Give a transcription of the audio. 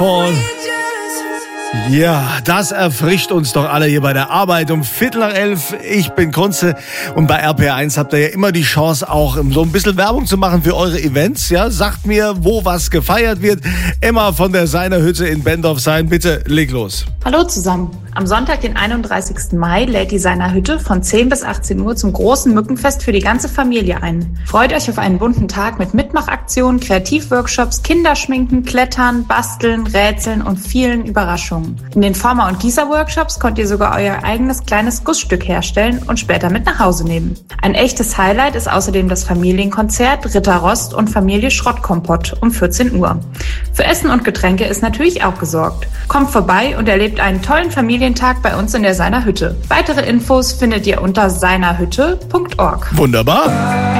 Und ja, das erfrischt uns doch alle hier bei der Arbeit um 11:15. Ich bin Kunze und bei RPR1 habt ihr ja immer die Chance, auch so ein bisschen Werbung zu machen für eure Events. Ja, sagt mir, wo was gefeiert wird. Emma von der Seiner Hütte in Bendorf-Sayn, bitte leg los. Hallo zusammen. Am Sonntag, den 31. Mai, lädt die Seiner Hütte von 10 bis 18 Uhr zum großen Mückenfest für die ganze Familie ein. Freut euch auf einen bunten Tag mit Mitmachaktionen, Kreativworkshops, Kinderschminken, Klettern, Basteln, Rätseln und vielen Überraschungen. In den Former- und Gießer-Workshops könnt ihr sogar euer eigenes kleines Gussstück herstellen und später mit nach Hause nehmen. Ein echtes Highlight ist außerdem das Familienkonzert Ritter Rost und Familie Schrottkompott um 14 Uhr. Für Essen und Getränke ist natürlich auch gesorgt. Kommt vorbei und erlebt einen tollen Familientag bei uns in der Seiner Hütte. Weitere Infos findet ihr unter seinerhütte.org. Wunderbar.